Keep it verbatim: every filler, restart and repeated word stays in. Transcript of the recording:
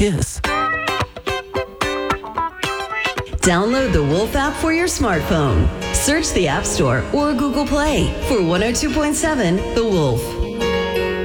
kiss. Download the Wolf app for your smartphone. Search the App Store or Google Play for one oh two point seven The Wolf.